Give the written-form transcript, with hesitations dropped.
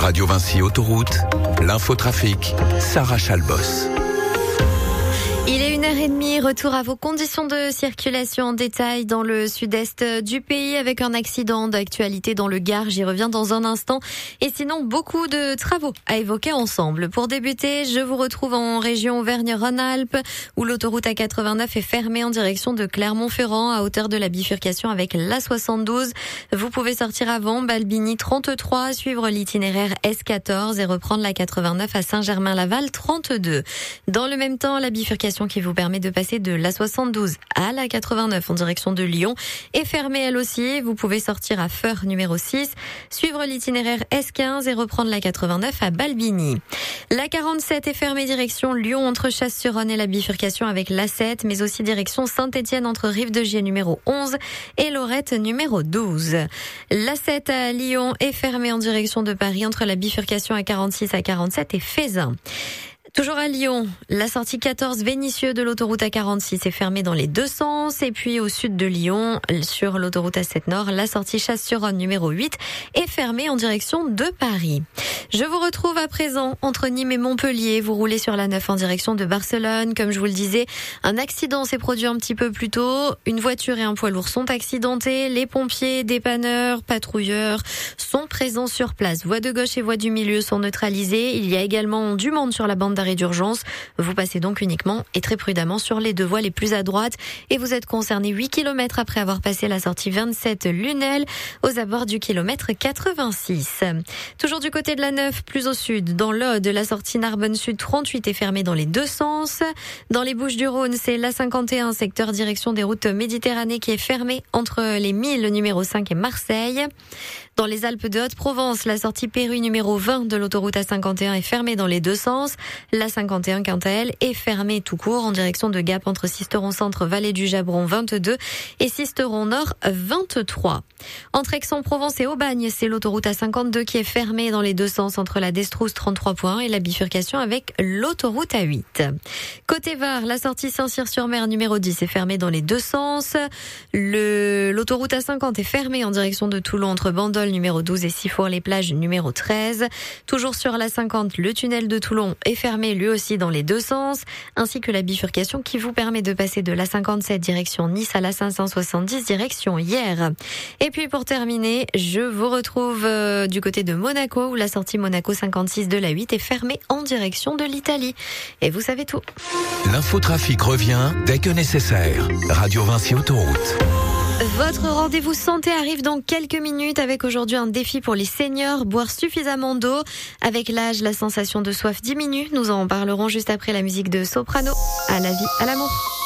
Radio Vinci Autoroute, l'infotrafic, Sarah Chalbos. Il est 1h30, retour à vos conditions de circulation en détail dans le sud-est du pays avec un accident d'actualité dans le Gard. J'y reviens dans un instant. Et sinon, beaucoup de travaux à évoquer ensemble. Pour débuter, je vous retrouve en région Auvergne-Rhône-Alpes où l'autoroute A89 est fermée en direction de Clermont-Ferrand à hauteur de la bifurcation avec l'A72. Vous pouvez sortir avant Balbini 33, suivre l'itinéraire S14 et reprendre la 89 à Saint-Germain-Laval 32. Dans le même temps, la bifurcation qui vous permet de passer de l'A72 à la 89 en direction de Lyon est fermée elle aussi. Vous pouvez sortir à Feurs numéro 6, suivre l'itinéraire S15 et reprendre la 89 à Balbini. La 47 est fermée direction Lyon entre Chasse-sur-Rhône et la bifurcation avec l'A7, mais aussi direction Saint-Étienne entre Rive-de-Gier numéro 11 et Lorette numéro 12. L'A7 à Lyon est fermée en direction de Paris entre la bifurcation à 46 à 47 et Fézin. Toujours à Lyon, la sortie 14 Vénissieux de l'autoroute A46 est fermée dans les deux sens. Et puis au sud de Lyon, sur l'autoroute A7 Nord, la sortie Chasse-sur-Rhône numéro 8 est fermée en direction de Paris. Je vous retrouve à présent entre Nîmes et Montpellier. Vous roulez sur la 9 en direction de Barcelone. Comme je vous le disais, un accident s'est produit un petit peu plus tôt. Une voiture et un poids lourd sont accidentés. Les pompiers, dépanneurs, patrouilleurs sont présents sur place. Voies de gauche et voies du milieu sont neutralisées. Il y a également du monde sur la bande d'arrêt d'urgence. Vous passez donc uniquement et très prudemment sur les deux voies les plus à droite et vous êtes concerné 8 km après avoir passé la sortie 27 Lunel aux abords du kilomètre 86. Toujours du côté de la 9, plus au sud, dans l'Aude, la sortie Narbonne Sud 38 est fermée dans les deux sens. Dans les Bouches-du-Rhône, c'est la 51, secteur direction des routes Méditerranée qui est fermée entre les 1000 numéro 5 et Marseille. Dans les Alpes de Haute-Provence, la sortie Péru numéro 20 de l'autoroute A51 est fermée dans les deux sens. La 51, quant à elle, est fermée tout court en direction de Gap entre Sisteron Centre, Vallée du Jabron 22 et Sisteron Nord 23. Entre Aix-en-Provence et Aubagne, c'est l'autoroute A52 qui est fermée dans les deux sens entre la Destrousse 33 points et la bifurcation avec l'autoroute A8. Côté Var, la sortie Saint-Cyr-sur-Mer numéro 10 est fermée dans les deux sens. L'autoroute A50 est fermée en direction de Toulon entre Bandol numéro 12 et Sifour-les-Plages numéro 13. Toujours sur la 50, le tunnel de Toulon est fermé lui aussi dans les deux sens, ainsi que la bifurcation qui vous permet de passer de la 57 direction Nice à la 570 direction Hyères. Et puis pour terminer, je vous retrouve du côté de Monaco où la sortie Monaco 56 de la 8 est fermée en direction de l'Italie. Et vous savez tout. L'infotrafic revient dès que nécessaire. Radio Vinci Autoroute. Votre rendez-vous santé arrive dans quelques minutes avec aujourd'hui un défi pour les seniors, boire suffisamment d'eau. Avec l'âge, la sensation de soif diminue. Nous en parlerons juste après la musique de Soprano. À la vie, à l'amour.